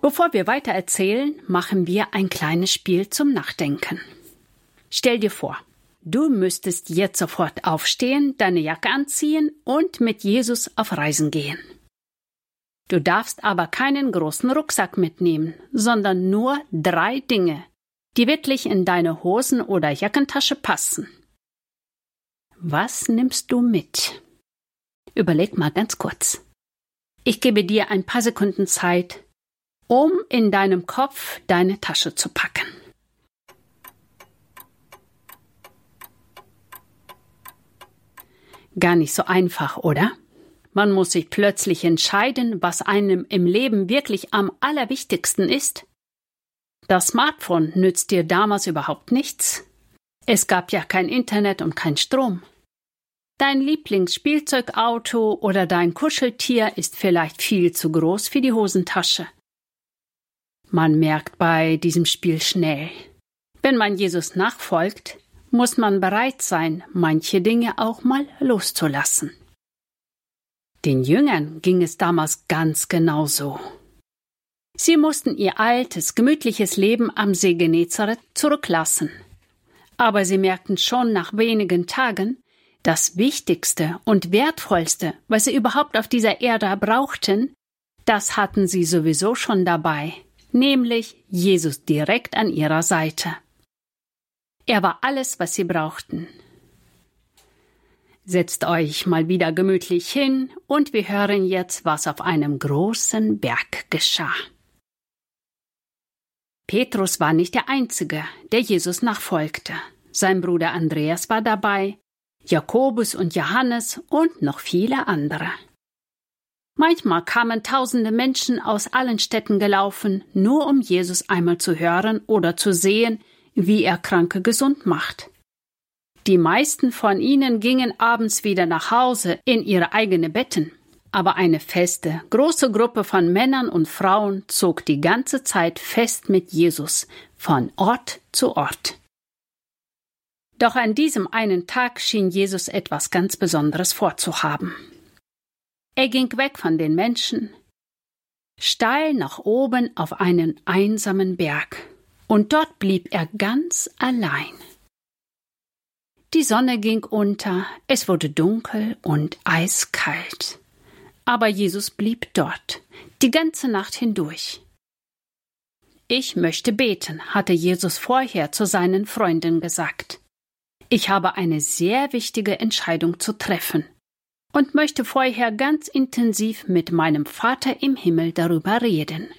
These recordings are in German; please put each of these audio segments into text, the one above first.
Bevor wir weiter erzählen, machen wir ein kleines Spiel zum Nachdenken. Stell dir vor, du müsstest jetzt sofort aufstehen, deine Jacke anziehen und mit Jesus auf Reisen gehen. Du darfst aber keinen großen Rucksack mitnehmen, sondern nur 3 Dinge, die wirklich in deine Hosen- oder Jackentasche passen. Was nimmst du mit? Überleg mal ganz kurz. Ich gebe dir ein paar Sekunden Zeit, um in deinem Kopf deine Tasche zu packen. Gar nicht so einfach, oder? Man muss sich plötzlich entscheiden, was einem im Leben wirklich am allerwichtigsten ist. Das Smartphone nützt dir damals überhaupt nichts. Es gab ja kein Internet und kein Strom. Dein Lieblingsspielzeugauto oder dein Kuscheltier ist vielleicht viel zu groß für die Hosentasche. Man merkt bei diesem Spiel schnell, wenn man Jesus nachfolgt, muss man bereit sein, manche Dinge auch mal loszulassen. Den Jüngern ging es damals ganz genauso. Sie mussten ihr altes, gemütliches Leben am See Genezareth zurücklassen. Aber sie merkten schon nach wenigen Tagen, das Wichtigste und Wertvollste, was sie überhaupt auf dieser Erde brauchten, das hatten sie sowieso schon dabei, nämlich Jesus direkt an ihrer Seite. Er war alles, was sie brauchten. Setzt euch mal wieder gemütlich hin und wir hören jetzt, was auf einem großen Berg geschah. Petrus war nicht der Einzige, der Jesus nachfolgte. Sein Bruder Andreas war dabei, Jakobus und Johannes und noch viele andere. Manchmal kamen tausende Menschen aus allen Städten gelaufen, nur um Jesus einmal zu hören oder zu sehen, wie er Kranke gesund macht. Die meisten von ihnen gingen abends wieder nach Hause in ihre eigenen Betten. Aber eine feste, große Gruppe von Männern und Frauen zog die ganze Zeit fest mit Jesus von Ort zu Ort. Doch an diesem einen Tag schien Jesus etwas ganz Besonderes vorzuhaben. Er ging weg von den Menschen, steil nach oben auf einen einsamen Berg, und dort blieb er ganz allein. Die Sonne ging unter, es wurde dunkel und eiskalt. Aber Jesus blieb dort, die ganze Nacht hindurch. Ich möchte beten, hatte Jesus vorher zu seinen Freunden gesagt. Ich habe eine sehr wichtige Entscheidung zu treffen und möchte vorher ganz intensiv mit meinem Vater im Himmel darüber reden.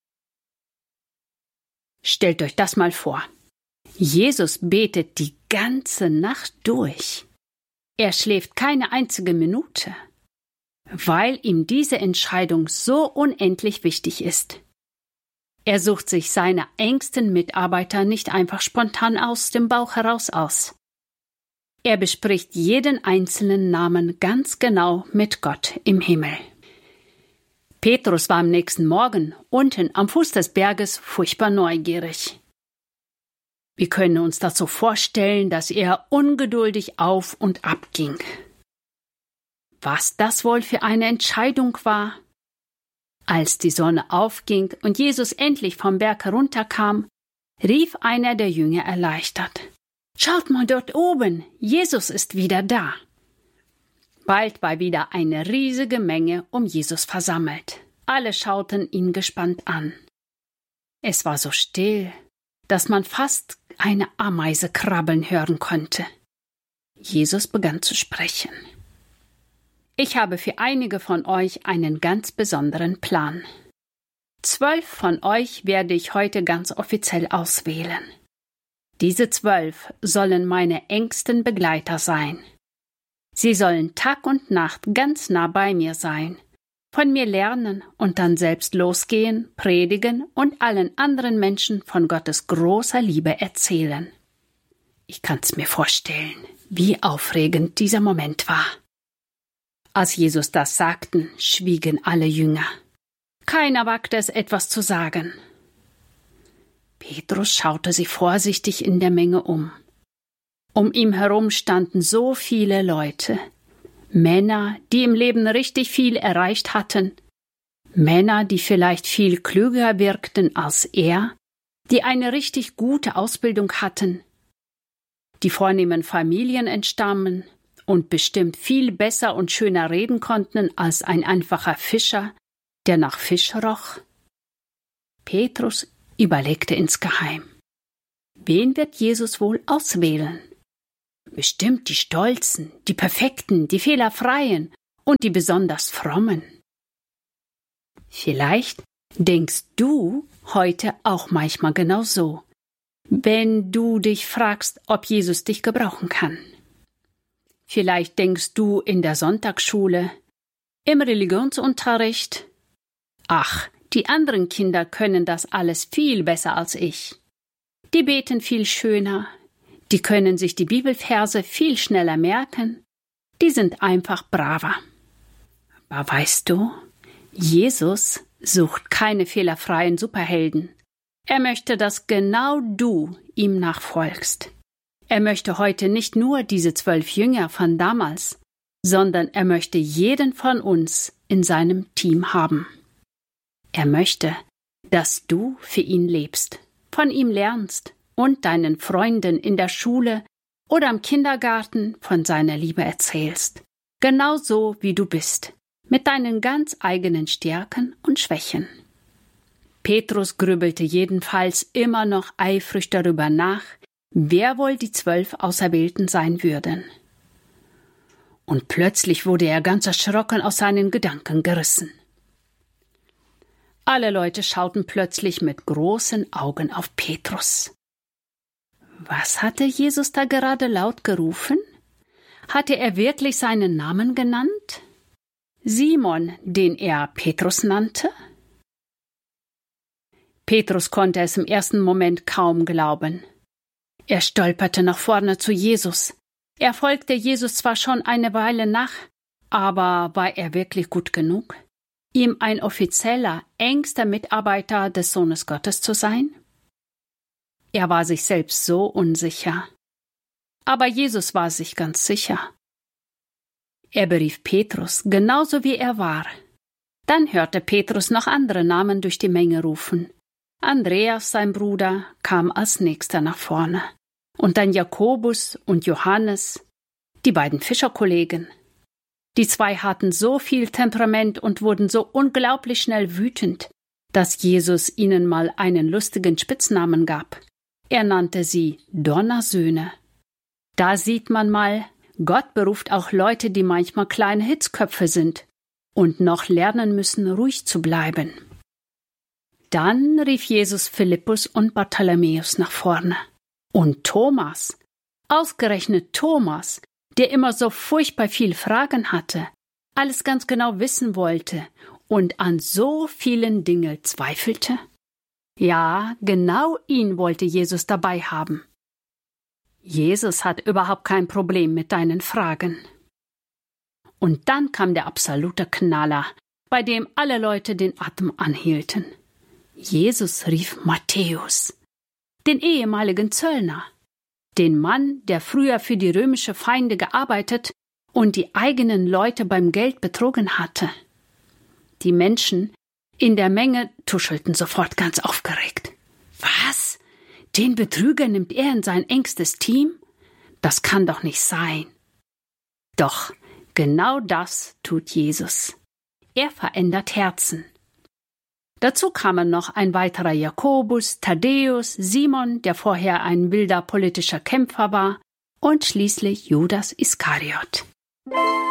Stellt euch das mal vor. Jesus betet die ganze Nacht durch. Er schläft keine einzige Minute, weil ihm diese Entscheidung so unendlich wichtig ist. Er sucht sich seine engsten Mitarbeiter nicht einfach spontan aus dem Bauch heraus aus. Er bespricht jeden einzelnen Namen ganz genau mit Gott im Himmel. Petrus war am nächsten Morgen unten am Fuß des Berges furchtbar neugierig. Wir können uns das so vorstellen, dass er ungeduldig auf und ab ging. Was das wohl für eine Entscheidung war? Als die Sonne aufging und Jesus endlich vom Berg herunterkam, rief einer der Jünger erleichtert: »Schaut mal dort oben, Jesus ist wieder da!« Bald war wieder eine riesige Menge um Jesus versammelt. Alle schauten ihn gespannt an. Es war so still, dass man fast eine Ameise krabbeln hören konnte. Jesus begann zu sprechen. Ich habe für einige von euch einen ganz besonderen Plan. 12 von euch werde ich heute ganz offiziell auswählen. Diese 12 sollen meine engsten Begleiter sein. Sie sollen Tag und Nacht ganz nah bei mir sein, von mir lernen und dann selbst losgehen, predigen und allen anderen Menschen von Gottes großer Liebe erzählen. Ich kann's mir vorstellen, wie aufregend dieser Moment war. Als Jesus das sagte, schwiegen alle Jünger. Keiner wagte es, etwas zu sagen. Petrus schaute sich vorsichtig in der Menge um. Um ihn herum standen so viele Leute, Männer, die im Leben richtig viel erreicht hatten, Männer, die vielleicht viel klüger wirkten als er, die eine richtig gute Ausbildung hatten, die vornehmen Familien entstammen und bestimmt viel besser und schöner reden konnten als ein einfacher Fischer, der nach Fisch roch? Petrus überlegte insgeheim. Wen wird Jesus wohl auswählen? Bestimmt die Stolzen, die Perfekten, die Fehlerfreien und die besonders Frommen. Vielleicht denkst du heute auch manchmal genau so, wenn du dich fragst, ob Jesus dich gebrauchen kann. Vielleicht denkst du in der Sonntagsschule, im Religionsunterricht, ach, die anderen Kinder können das alles viel besser als ich. Die beten viel schöner, die können sich die Bibelverse viel schneller merken, die sind einfach braver. Aber weißt du, Jesus sucht keine fehlerfreien Superhelden. Er möchte, dass genau du ihm nachfolgst. Er möchte heute nicht nur diese 12 Jünger von damals, sondern er möchte jeden von uns in seinem Team haben. Er möchte, dass du für ihn lebst, von ihm lernst und deinen Freunden in der Schule oder im Kindergarten von seiner Liebe erzählst. Genauso wie du bist, mit deinen ganz eigenen Stärken und Schwächen. Petrus grübelte jedenfalls immer noch eifrig darüber nach, wer wohl die 12 Auserwählten sein würden. Und plötzlich wurde er ganz erschrocken aus seinen Gedanken gerissen. Alle Leute schauten plötzlich mit großen Augen auf Petrus. Was hatte Jesus da gerade laut gerufen? Hatte er wirklich seinen Namen genannt? Simon, den er Petrus nannte? Petrus konnte es im ersten Moment kaum glauben. Er stolperte nach vorne zu Jesus. Er folgte Jesus zwar schon eine Weile nach, aber war er wirklich gut genug, ihm ein offizieller, engster Mitarbeiter des Sohnes Gottes zu sein? Er war sich selbst so unsicher. Aber Jesus war sich ganz sicher. Er berief Petrus, genauso wie er war. Dann hörte Petrus noch andere Namen durch die Menge rufen. Andreas, sein Bruder, kam als nächster nach vorne. Und dann Jakobus und Johannes, die beiden Fischerkollegen. Die 2 hatten so viel Temperament und wurden so unglaublich schnell wütend, dass Jesus ihnen mal einen lustigen Spitznamen gab. Er nannte sie Donnersöhne. Da sieht man mal, Gott beruft auch Leute, die manchmal kleine Hitzköpfe sind und noch lernen müssen, ruhig zu bleiben. Dann rief Jesus Philippus und Bartholomäus nach vorne. Und Thomas, ausgerechnet Thomas, der immer so furchtbar viel Fragen hatte, alles ganz genau wissen wollte und an so vielen Dingen zweifelte? Ja, genau ihn wollte Jesus dabei haben. Jesus hat überhaupt kein Problem mit deinen Fragen. Und dann kam der absolute Knaller, bei dem alle Leute den Atem anhielten. Jesus rief Matthäus, den ehemaligen Zöllner, den Mann, der früher für die römischen Feinde gearbeitet und die eigenen Leute beim Geld betrogen hatte. Die Menschen in der Menge tuschelten sofort ganz aufgeregt. Was? Den Betrüger nimmt er in sein engstes Team? Das kann doch nicht sein. Doch, genau das tut Jesus. Er verändert Herzen. Dazu kamen noch ein weiterer Jakobus, Thaddäus, Simon, der vorher ein wilder politischer Kämpfer war, und schließlich Judas Iskariot.